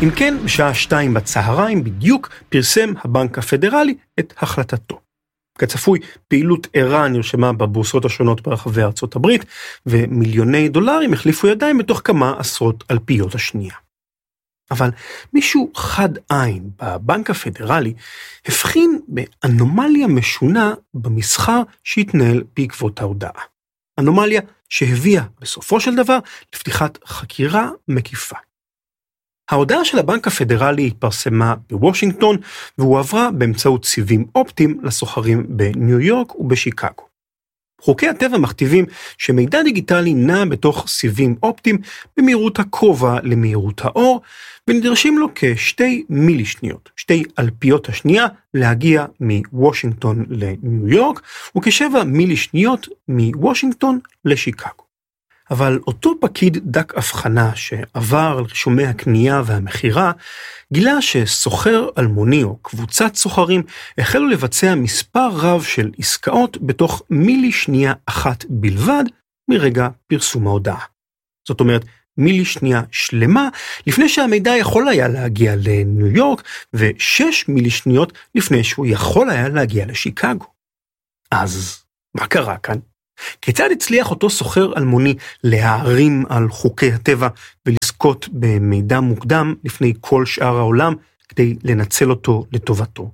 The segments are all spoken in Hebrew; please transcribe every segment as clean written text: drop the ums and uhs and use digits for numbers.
אם כן, בשעה 2 בצהריים בדיוק פרסם הבנק הפדרלי את החלטתו. כצפוי, פעילות ערה נרשמה בבורסות השונות ברחבי ארצות הברית, ומיליוני דולרים החליפו ידיים בתוך כמה עשרות אלפיות השנייה. אבל מישהו חד עין בבנק הפדרלי הבחין באנומליה משונה במסחר שהתנהל בעקבות ההודעה. אנומליה שהביאה בסופו של דבר לפתיחת חקירה מקיפה. ההודעה של הבנק הפדרלי התפרסמה בוושינגטון והועברה באמצעות סיבים אופטיים לסוחרים בניו יורק ובשיקגו. חוקי הטבע מכתיבים שמידע דיגיטלי נע בתוך סיבים אופטיים במהירות הקרובה למהירות האור, ונדרשים לו כשתי מילי שניות, 2 אלפיות השנייה, להגיע מוושינגטון לניו יורק, וכ7 מילי שניות מוושינגטון לשיקגו. אבל אותו פקיד דק הבחנה שעבר על רישומי הקנייה והמחירה, גילה שסוחר אלמוני או קבוצת סוחרים החלו לבצע מספר רב של עסקאות בתוך מילי שנייה אחת בלבד מרגע פרסום ההודעה. זאת אומרת, מילי שנייה שלמה לפני שהמידע יכול היה להגיע לניו יורק, ו6 מילי שניות לפני שהוא יכול היה להגיע לשיקגו. אז מה קרה כאן? כיצד הצליח אותו סוחר אלמוני להערים על חוקי הטבע ולזכות במידע מוקדם לפני כל שאר העולם כדי לנצל אותו לטובתו?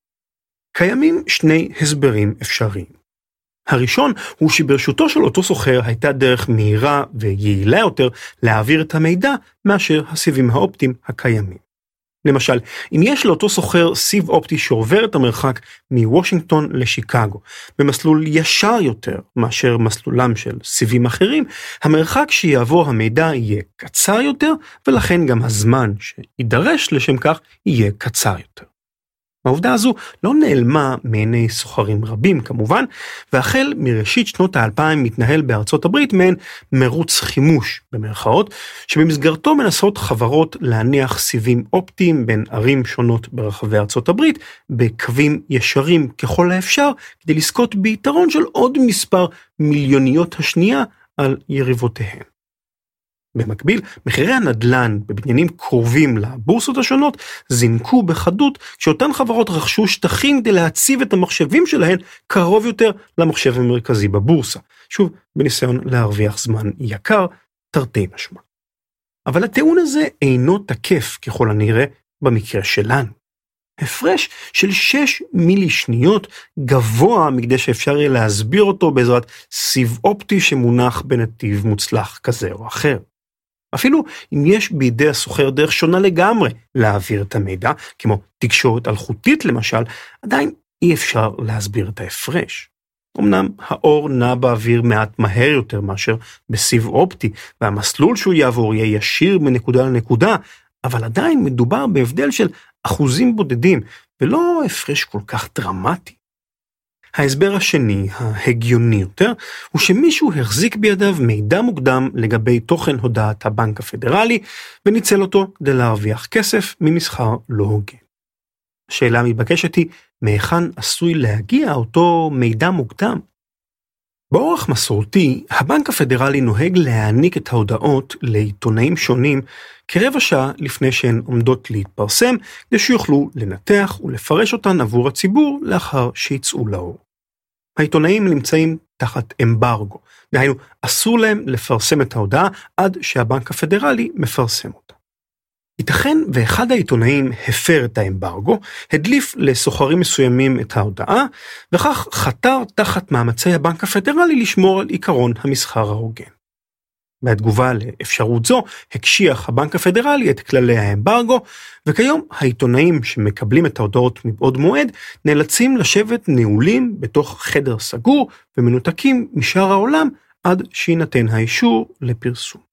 קיימים 2 הסברים אפשריים. הראשון הוא שברשותו של אותו סוחר הייתה דרך מהירה ויעילה יותר להעביר את המידע מאשר הסיבים האופטיים הקיימים. למשל, אם יש לאותו סוחר סיב אופטי שעובר את המרחק מוושינגטון לשיקגו, במסלול ישר יותר מאשר מסלולם של סיבים אחרים, המרחק שיעבור המידע יהיה קצר יותר, ולכן גם הזמן שידרש לשם כך יהיה קצר יותר. העובדה הזו לא נעלמה מעיני סוחרים רבים כמובן, והחל מראשית שנות ה-2000 מתנהל בארצות הברית מעין מרוץ חימוש במרכאות, שבמסגרתו מנסות חברות להניח סיבים אופטיים בין ערים שונות ברחבי ארצות הברית, בקווים ישרים ככל האפשר, כדי לזכות ביתרון של עוד מספר מיליוניות השנייה על יריבותיהם. במקביל, מחירי הנדל"ן בבניינים קרובים לבורסות השונות זינקו בחדות, כשאותן חברות רכשו שטחים כדי להציב את המחשבים שלהן קרוב יותר למחשב המרכזי בבורסה. שוב, בניסיון להרוויח זמן יקר, תרתי משמע. אבל הטיעון הזה אינו תקף ככל הנראה במקרה שלנו. הפרש של 6 מילי שניות גבוה מכדי שאפשר יהיה להסביר אותו בעזרת סיב אופטי שמונח בנתיב מוצלח כזה או אחר. אפילו אם יש בידי הסוחר דרך שונה לגמרי להעביר את המידע, כמו תקשורת אלחוטית למשל, עדיין אי אפשר להסביר את ההפרש. אמנם האור נע באוויר מעט מהר יותר מאשר בסיב אופטי, והמסלול שהוא יעבור יהיה ישיר מנקודה לנקודה, אבל עדיין מדובר בהבדל של אחוזים בודדים, ולא הפרש כל כך דרמטי. ההסבר השני, ההגיוני יותר, הוא שמישהו החזיק בידיו מידע מוקדם לגבי תוכן הודעת הבנק הפדרלי, וניצל אותו כדי להרוויח כסף ממסחר לא הוגן. השאלה המתבקשת היא, מהיכן עשוי להגיע אותו מידע מוקדם? באורח מסורתי, הבנק הפדרלי נוהג להעניק את ההודעות לעיתונאים שונים כרבע שעה לפני שהן עומדות להתפרסם, כדי שיוכלו לנתח ולפרש אותן עבור הציבור לאחר שיצאו לאור. העיתונאים נמצאים תחת אמברגו, דהיינו אסור להם לפרסם את ההודעה עד שהבנק הפדרלי מפרסם אותה. ייתכן ואחד העיתונאים הפר את האמברגו, הדליף לסוחרים מסוימים את ההודעה, וכך חתר תחת מאמצי הבנק הפדרלי לשמור על עיקרון המסחר ההוגן. בתגובה לאפשרות זו, הקשיח הבנק הפדרלי את כללי האמברגו, וכיום העיתונאים שמקבלים את ההודעות מבעוד מועד, נאלצים לשבת נעולים בתוך חדר סגור, ומנותקים משאר העולם, עד שינתן האישור לפרסום.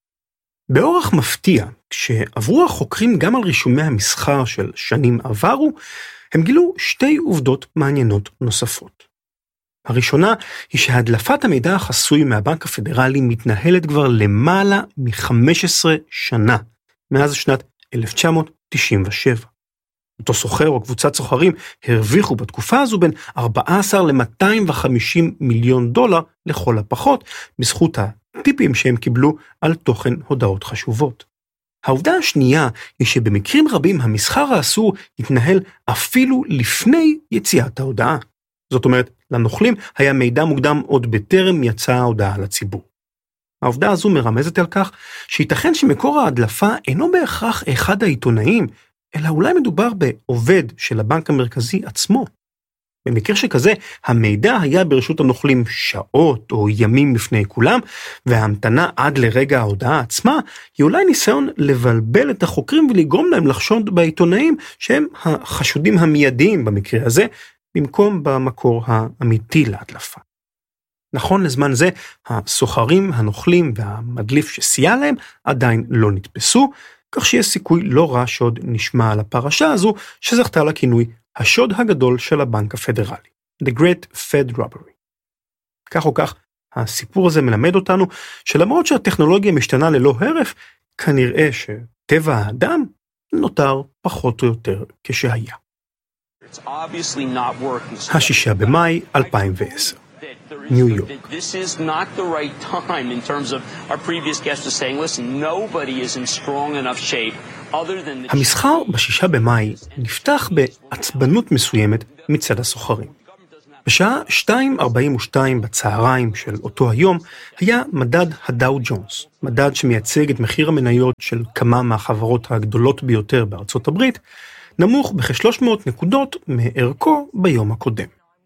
באורח מפתיע, כשעברו החוקרים גם על רישומי המסחר של שנים עברו, הם גילו 2 עובדות מעניינות נוספות. הראשונה היא שהדלפת המידע החסוי מהבנק הפדרלי מתנהלת כבר למעלה מ-15 שנה, מאז שנת 1997. אותו סוחר או קבוצת סוחרים הרוויחו בתקופה הזו בין 14 ל-250 מיליון דולר לכל הפחות, בזכות הטיפים שהם קיבלו על תוכן הודעות חשובות. העובדה השנייה היא שבמקרים רבים המסחר האסור יתנהל אפילו לפני יציאת ההודעה. זאת אומרת, לנוכלים היה מידע מוקדם עוד בטרם יצאה ההודעה לציבור. העובדה הזו מרמזת על כך שייתכן שמקור ההדלפה אינו בהכרח אחד העיתונאים, אלא אולי מדובר בעובד של הבנק המרכזי עצמו. במקרה שכזה, המידע היה ברשות הנוכלים שעות או ימים לפני כולם, וההמתנה עד לרגע ההודעה עצמה היא אולי ניסיון לבלבל את החוקרים ולגרום להם לחשוד בעיתונאים שהם החשודים המיידיים במקרה הזה, במקום במקור האמיתי להדלפה. נכון לזמן זה, הסוחרים, הנוכלים והמדליף שסייע להם עדיין לא נתפסו, כך שיש סיכוי לא רע שעוד נשמע על הפרשה הזו, שזכתה לכינוי השוד הגדול של הבנק הפדרלי, The Great Fed Robbery. כך או כך, הסיפור הזה מלמד אותנו שלמרות שהטכנולוגיה משתנה ללא הרף, כנראה שטבע האדם נותר פחות או יותר כשהיה. 6 במאי 2010. ניו יורק. This is not the right time in terms of our previous guest was saying, listen, nobody is in strong enough shape other than the... המסחר ב6 במאי נפתח בעצבנות מסוימת מצד הסוחרים. בשעה 2:42 בצהריים של אותו היום היה מדד הדאו ג'ונס, מדד שמייצג את מחיר המניות של כמה מהחברות הגדולות ביותר בארצות הברית, נמוך בכ-300 נקודות מערכו ביום הקודם.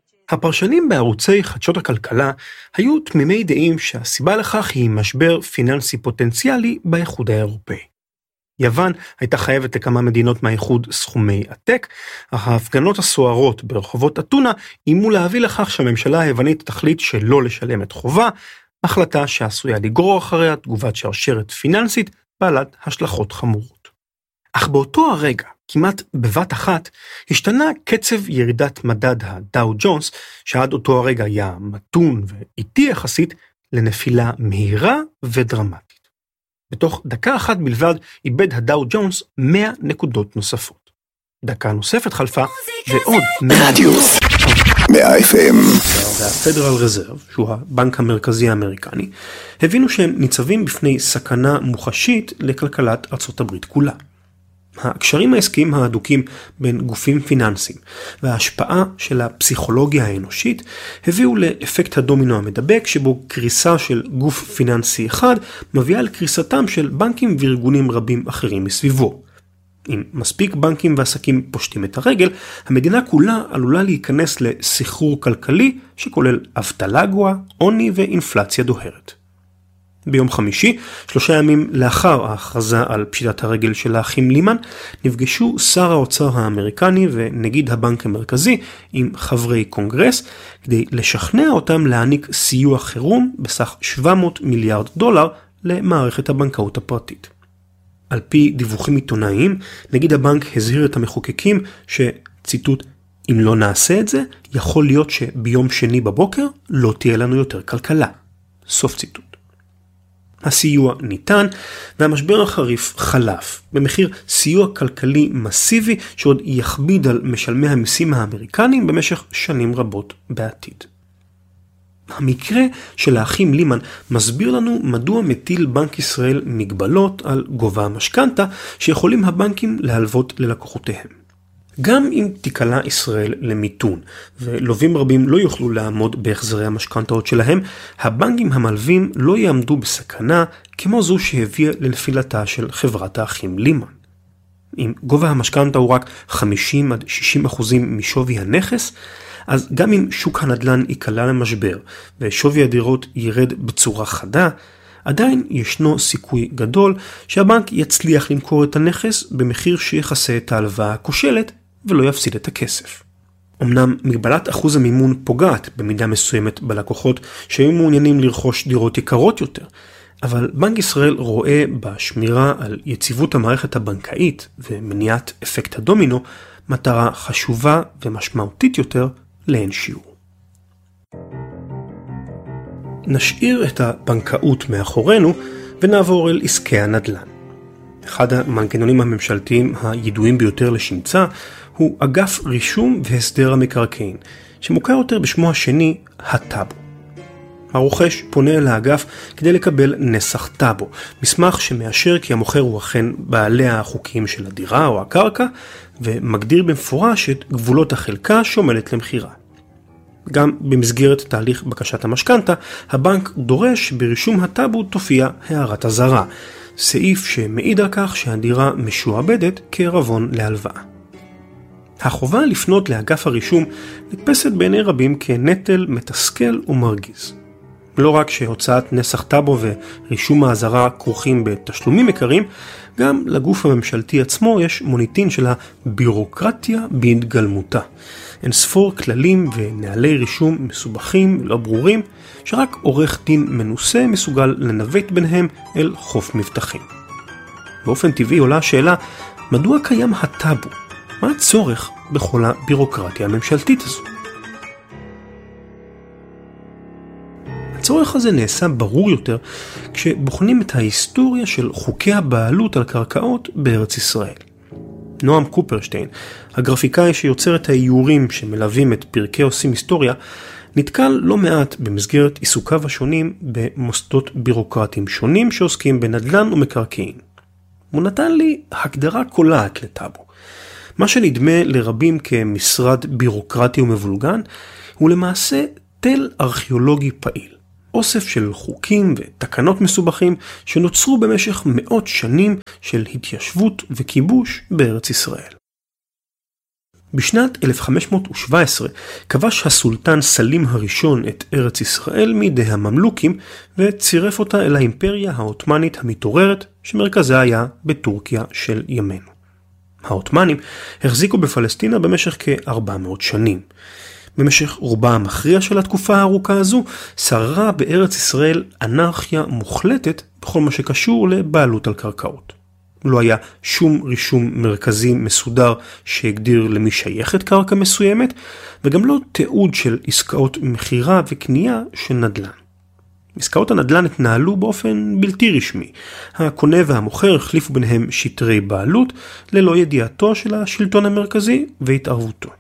הפרשנים בערוצי חדשות הכלכלה היו תמימי דעים שהסיבה לכך היא משבר פיננסי פוטנציאלי באיחוד האירופאי. יוון הייתה חייבת לכמה מדינות מהאיחוד סכומי עתק, אך ההפגנות הסוערות ברחובות אתונה אימו להביא לכך שהממשלה היוונית תחליט שלא לשלם את חובה, החלטה שעשויה לגרור אחריה תגובת שרשרת פיננסית בעלת השלכות חמורות. אך באותו הרגע, כמעט בבת אחת, השתנה קצב ירידת מדד הדאו ג'ונס, שעד אותו הרגע היה מתון ואיטי יחסית, לנפילה מהירה ודרמטית. בתוך דקה אחת בלבד איבד הדאו ג'ונס 100 נקודות נוספות. דקה נוספת חלפה ועוד 100 נקודות. 100 FM. והפדרל רזרב, שהוא הבנק המרכזי האמריקני, הבינו שהם ניצבים בפני סכנה מוחשית לכלכלת ארצות הברית כולה. הקשרים העסקיים ההדוקים בין גופים פיננסיים וההשפעה של הפסיכולוגיה האנושית הביאו לאפקט הדומינו המדבק, שבו קריסה של גוף פיננסי אחד מביאה לקריסתם של בנקים וארגונים רבים אחרים מסביבו. אם מספיק בנקים ועסקים פושטים את הרגל, המדינה כולה עלולה להיכנס לסחרור כלכלי שכולל אבטלה גבוהה, עוני ואינפלציה דוהרת. ביום חמישי, 3 ימים לאחר ההכרזה על פשיטת הרגל של האחים לימן, נפגשו שר האוצר האמריקני ונגיד הבנק המרכזי עם חברי קונגרס, כדי לשכנע אותם להעניק סיוע חירום בסך $700 מיליארד למערכת הבנקאות הפרטית. על פי דיווחים עיתונאיים, נגיד הבנק הזהיר את המחוקקים שציטוט, אם לא נעשה את זה, יכול להיות שביום שני בבוקר לא תהיה לנו יותר כלכלה. סוף ציטוט. הסיוע ניתן, והמשבר החריף חלף, במחיר סיוע כלכלי מסיבי שעוד יכביד על משלמי המיסים האמריקנים במשך שנים רבות בעתיד. המקרה של האחים לימן מסביר לנו מדוע מטיל בנק ישראל מגבלות על גובה המשכנתה שיכולים הבנקים להלוות ללקוחותיהם. גם אם תיקלה ישראל למיתון, ולווים רבים לא יוכלו לעמוד בהחזרי המשכנתאות שלהם, הבנקים המלווים לא יעמדו בסכנה כמו זו שהביאה לנפילתה של חברת האחים לימן. אם גובה המשכנתה הוא רק 50-60% משווי הנכס, אז גם אם שוק הנדל"ן ייקלע למשבר ושווי הדירות ירד בצורה חדה, עדיין ישנו סיכוי גדול שהבנק יצליח למכור את הנכס במחיר שיחסה את ההלוואה הכושלת ולא יפסיד את הכסף. אמנם מגבלת אחוז המימון פוגעת במידה מסוימת בלקוחות שהיו מעוניינים לרכוש דירות יקרות יותר, אבל בנק ישראל רואה בשמירה על יציבות המערכת הבנקאית ומניעת אפקט הדומינו מטרה חשובה ומשמעותית יותר לאין שיעור. נשאיר את הבנקאות מאחורינו ונעבור אל עסקי הנדל"ן. אחד המנגנונים הממשלתיים הידועים ביותר לשמצה הוא אגף רישום והסדר המקרקעין, שמוכר יותר בשמו השני הטאבו. הרוכש פונה אל האגף כדי לקבל נסח טאבו, מסמך שמאשר כי המוכר הוא אכן בעליה החוקיים של הדירה או הקרקע, ומגדיר במפורש את גבולות החלקה שעומדת למחירה. גם במסגרת תהליך בקשת המשכנתה, הבנק דורש ברישום הטאבו תופיע הערת אזהרה, סעיף שמעיד על כך שהדירה משועבדת כערבון להלוואה. החובה לפנות לאגף הרישום נתפסת בעיני רבים כנטל מתסכל ומרגיז. לא רק שהוצאת נסח טאבו ורישום האזהרה כרוכים בתשלומים יקרים, גם לגוף הממשלתי עצמו יש מוניטין של הבירוקרטיה בהתגלמותה. אין ספור כללים ונהלי רישום מסובכים לא ברורים, שרק עורך דין מנוסה מסוגל לנווט ביניהם אל חוף מבטחים. באופן טבעי עולה השאלה, מדוע קיים הטאבו? מה הצורך בכל הבירוקרטיה הממשלתית הזו? הצורך הזה נעשה ברור יותר כשבוחנים את ההיסטוריה של חוקי הבעלות על קרקעות בארץ ישראל. נועם קופרשטיין, הגרפיקאי שיוצר את האיורים שמלווים את פרקי עושים היסטוריה, נתקל לא מעט במסגרת עיסוקיו השונים במוסדות בירוקרטיים שונים שעוסקים בנדל"ן ומקרקעין. הוא נתן לי הגדרה קולעת לטאבו. מה שנדמה לרבים כמשרד בירוקרטי ומבולגן, הוא למעשה תל ארכיאולוגי פעיל. אוסף של חוקים ותקנות מסובכים שנוצרו במשך מאות שנים של התיישבות וכיבוש בארץ ישראל. בשנת 1517 כבש הסולטן סלים הראשון את ארץ ישראל מידי הממלוכים וצירף אותה אל האימפריה העות'מאנית המתעוררת שמרכזה היה בטורקיה של ימינו. העות'מאנים החזיקו בפלסטינה במשך כ-400 שנים. במשך רובה המכריע של התקופה הארוכה הזו, שררה בארץ ישראל אנרכיה מוחלטת בכל מה שקשור לבעלות על קרקעות. לא היה שום רישום מרכזי מסודר שהגדיר למי שייכת קרקע מסוימת, וגם לא תיעוד של עסקאות מחירה וקנייה של נדל"ן. עסקאות הנדל"ן התנהלו באופן בלתי רשמי. הקונה והמוכר החליפו ביניהם שטרי בעלות ללא ידיעתו של השלטון המרכזי והתערבותו.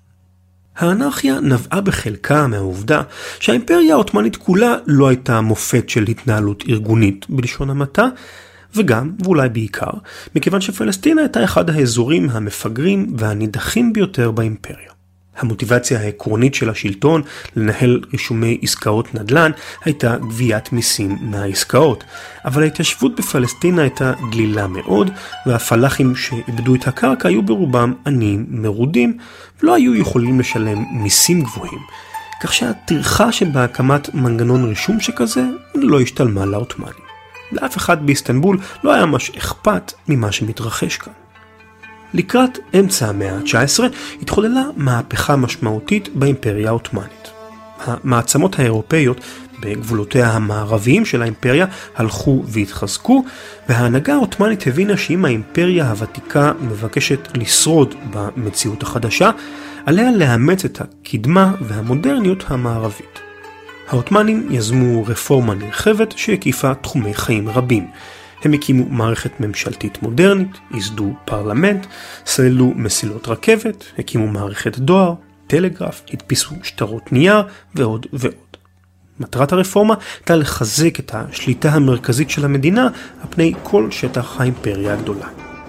האנרכיה נבעה בחלקה מהעובדה שהאימפריה העות'מאנית כולה לא הייתה מופת של התנהלות ארגונית בלשון המעטה, וגם, ואולי בעיקר, מכיוון שפלסטינה הייתה אחד האזורים המפגרים והנידחים ביותר באימפריה. המוטיבציה העקרונית של השלטון לנהל רישומי עסקאות נדל"ן הייתה גביית מיסים מהעסקאות, אבל ההתיישבות בפלסטינה הייתה דלילה מאוד, והפלחים שאיבדו את הקרקע היו ברובם עניים מרודים, ולא היו יכולים לשלם מיסים גבוהים, כך שהטרחה שבהקמת מנגנון רישום שכזה לא השתלמה לעות'מאנים. לאף אחד באיסטנבול לא היה ממש אכפת ממה שמתרחש כאן. לקראת אמצע המאה ה-19 התחוללה מהפכה משמעותית באימפריה העות'מאנית. המעצמות האירופאיות בגבולותיה המערביים של האימפריה הלכו והתחזקו, וההנהגה העות'מאנית הבינה שאם האימפריה הוותיקה מבקשת לשרוד במציאות החדשה, עליה לאמץ את הקדמה והמודרניות המערבית. העות'מאנים יזמו רפורמה נרחבת שהקיפה תחומי חיים רבים. הם הקימו מערכת ממשלתית מודרנית, ייסדו פרלמנט, סללו מסילות רכבת, הקימו מערכת דואר, טלגרף, הדפיסו שטרות נייר ועוד ועוד. מטרת הרפורמה הייתה לחזק את השליטה המרכזית של המדינה על פני כל שטח האימפריה הגדולה.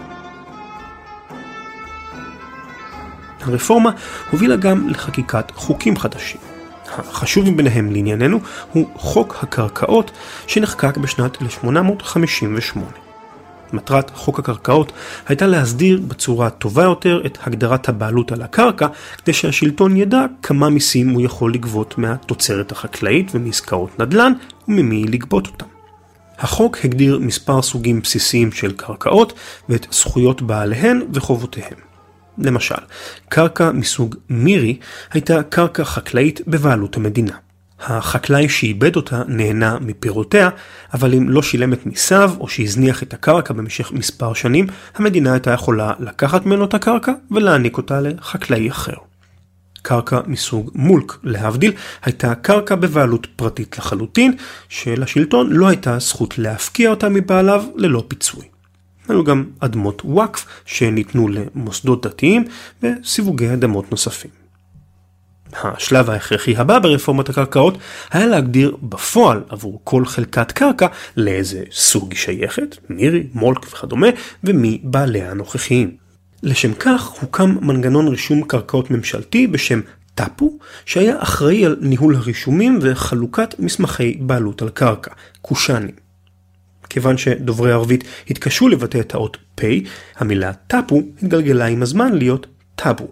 הרפורמה הובילה גם לחקיקת חוקים חדשים. החשוב מביניהם לענייננו הוא חוק הקרקעות שנחקק בשנת 1858. מטרת חוק הקרקעות הייתה להסדיר בצורה טובה יותר את הגדרת הבעלות על הקרקע, כדי שהשלטון ידע כמה מיסים הוא יכול לגבות מהתוצרת החקלאית ומעסקאות נדל"ן וממי לגבות אותם. החוק הגדיר מספר סוגים בסיסיים של קרקעות ואת זכויות בעליהן וחובותיהם. למשל, קרקע מסוג מירי הייתה קרקע חקלאית בבעלות המדינה. החקלאי שאיבד אותה נהנה מפירותיה, אבל אם לא שילם את מיסיו או שהזניח את הקרקע במשך מספר שנים, המדינה הייתה יכולה לקחת ממנו את הקרקע ולהעניק אותה לחקלאי אחר. קרקע מסוג מולק, להבדיל, הייתה קרקע בבעלות פרטית לחלוטין, שלשלטון לא הייתה זכות להפקיע אותה מבעליו ללא פיצוי. היו גם אדמות וואקף שניתנו למוסדות דתיים וסיווגי אדמות נוספים. השלב ההכרחי הבא ברפורמת הקרקעות היה להגדיר בפועל עבור כל חלקת קרקע לאיזה סוג היא שייכת, מירי, מולק וכדומה, ומי בעליה הנוכחיים. לשם כך הוקם מנגנון רישום קרקעות ממשלתי בשם טאפו, שהיה אחראי על ניהול הרישומים וחלוקת מסמכי בעלות על קרקע, קושנים. כיוון שדוברי ערבית התקשו לבטא את האות פי, המילה טאפו התגלגלה עם הזמן להיות טאבו.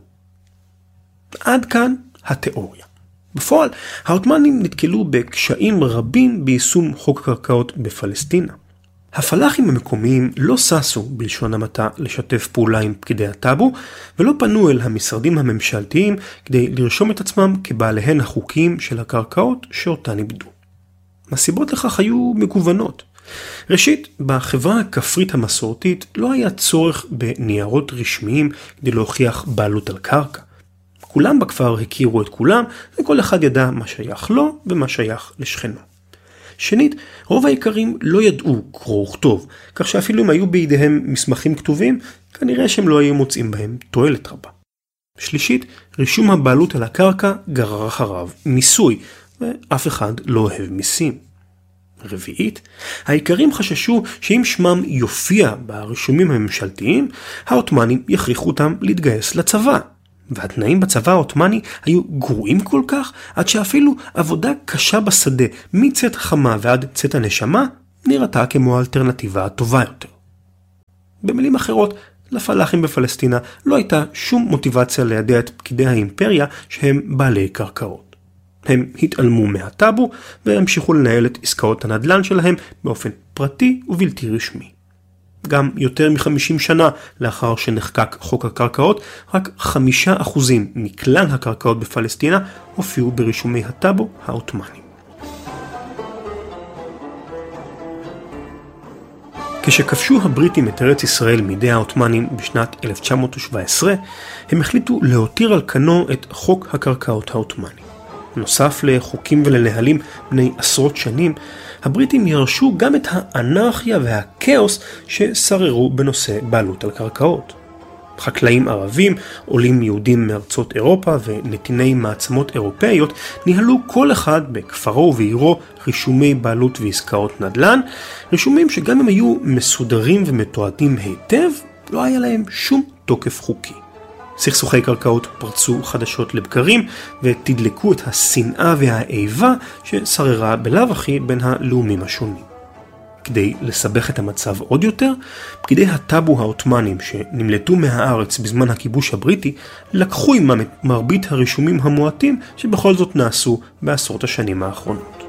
עד כאן התיאוריה. בפועל, העות'מאנים נתקלו בקשיים רבים ביישום חוק הקרקעות בפלסטינה. הפלאחים המקומיים לא ססו בלשון המעטה לשתף פעולה עם פקידי הטאבו, ולא פנו אל המשרדים הממשלתיים כדי לרשום את עצמם כבעליהן החוקיים של הקרקעות שאותן איבדו. הסיבות לכך היו מגוונות. ראשית, בחברה הכפרית המסורתית לא היה צורך בניירות רשמיים כדי להוכיח בעלות על קרקע. כולם בכפר הכירו את כולם, וכל אחד ידע מה שייך לו ומה שייך לשכנו. שנית, רוב העיקרים לא ידעו קרוא וכתוב, כך שאפילו אם היו בידיהם מסמכים כתובים, כנראה שהם לא היו מוצאים בהם תועלת רבה. שלישית, רישום הבעלות על הקרקע גרר אחריו מיסוי, ואף אחד לא אוהב מיסים. רביעית, העיקרים חששו שאם שמם יופיע ברישומים הממשלתיים, העות'מאנים יכריחו אותם להתגייס לצבא. והתנאים בצבא העות'מאני היו גרועים כל כך, עד שאפילו עבודה קשה בשדה מצאת החמה ועד צאת הנשמה, נראתה כמו האלטרנטיבה הטובה יותר. במילים אחרות, לפלאחים בפלסטינה לא הייתה שום מוטיבציה לידע את פקידי האימפריה שהם בעלי קרקעות. הם התעלמו מהטאבו והמשיכו לנהל את עסקאות הנדל"ן שלהם באופן פרטי ובלתי רשמי. גם יותר מ-50 שנה לאחר שנחקק חוק הקרקעות, רק 5% מכלל הקרקעות בפלסטינה הופיעו ברישומי הטאבו העות'מאנים. כשכבשו הבריטים את ארץ ישראל מידי העות'מאנים בשנת 1917, הם החליטו להותיר על כנו את חוק הקרקעות העות'מאני. נוסף לחוקים ולנהלים בני עשרות שנים, הבריטים ירשו גם את האנרכיה והכאוס ששררו בנושא בעלות על קרקעות. חקלאים ערבים, עולים יהודים מארצות אירופה ונתיני מעצמות אירופאיות ניהלו כל אחד בכפרו ובעירו רישומי בעלות ועסקאות נדל"ן, רישומים שגם אם היו מסודרים ומתועדים היטב, לא היה להם שום תוקף חוקי. סכסוכי קרקעות פרצו חדשות לבקרים ותדלקו את השנאה והאיבה ששררה בלאו הכי בין הלאומים השונים. כדי לסבך את המצב עוד יותר, פקידי הטאבו העות'מאנים שנמלטו מהארץ בזמן הכיבוש הבריטי, לקחו עמם את מרבית הרישומים המועטים שבכל זאת נעשו בעשרות השנים האחרונות.